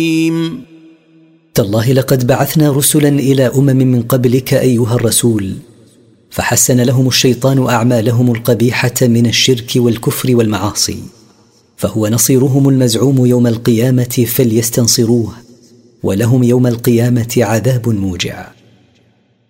تالله لقد بعثنا رسلا إلى من قبلك أيها الرسول، فحسن لهم الشيطان أعمالهم القبيحة من الشرك والكفر والمعاصي، فهو نصيرهم المزعوم يوم القيامة، فليستنصروه، ولهم يوم القيامة عذاب موجع.